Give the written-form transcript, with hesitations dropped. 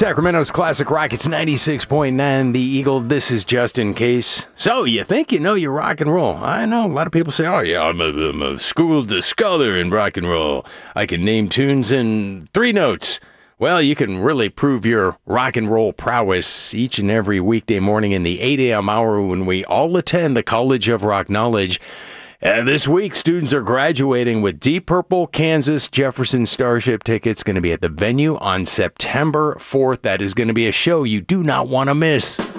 Sacramento's classic rock, it's 96.9 The Eagle. This is Just In Case. So, you think you know your rock and roll. I know, a lot of people say, oh yeah, I'm a schooled scholar in rock and roll. I can name tunes in 3 notes. Well, you can really prove your rock and roll prowess each and every weekday morning in the 8 a.m. hour when we all attend the College of Rock Knowledge. This week, students are graduating with Deep Purple, Kansas, Jefferson Starship tickets. Going to be at the venue on September 4th. That is going to be a show you do not want to miss.